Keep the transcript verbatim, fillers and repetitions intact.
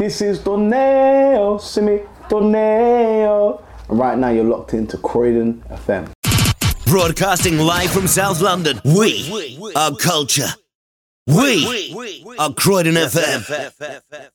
This is Torneo, Simi, Torneo. And right now you're locked into Croydon F M. Broadcasting live from South London, we are culture. We are Croydon F M.